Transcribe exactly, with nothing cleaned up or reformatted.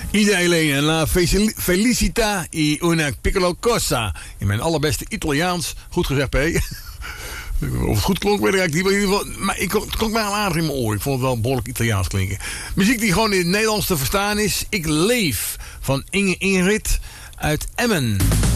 Iedereen la felicita e una piccolo cosa. In mijn allerbeste Italiaans. Goed gezegd, P. Of het goed klonk, weet ik eigenlijk niet. Maar ik, het klonk mij al aardig in mijn oor. Ik vond het wel behoorlijk Italiaans klinken. Muziek die gewoon in het Nederlands te verstaan is. Ik leef van Inge Ingrid uit Emmen.